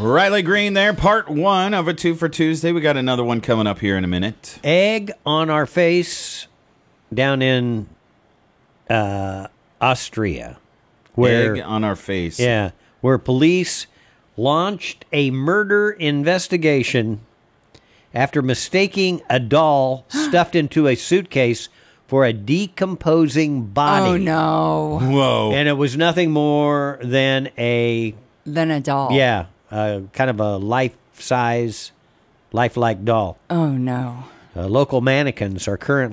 Riley Green there, part one of a 2 for Tuesday. We got another one coming up here in a minute. Egg on our face down in Austria. Egg on our face. Yeah, where police launched a murder investigation after mistaking a doll stuffed into a suitcase for a decomposing body. Oh, no. Whoa. And it was nothing more than a doll. Yeah, kind of a lifelike doll. Oh, no. Local mannequins are currently